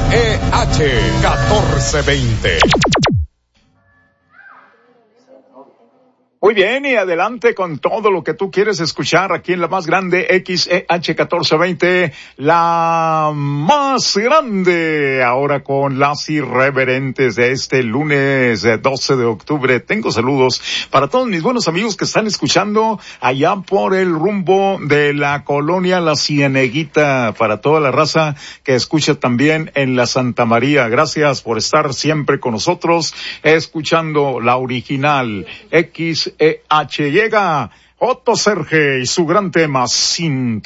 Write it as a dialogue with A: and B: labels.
A: 1420.
B: Muy bien, y adelante con todo lo que tú quieres escuchar aquí en la más grande, XEH 1420, la más grande, ahora con las irreverentes de este lunes 12 de octubre. Tengo saludos para todos mis buenos amigos que están escuchando allá por el rumbo de la colonia La Cieneguita, para toda la raza que escucha también en la Santa María. Gracias por estar siempre con nosotros, escuchando la original XEH. Llega Otto Serge y su gran tema Sin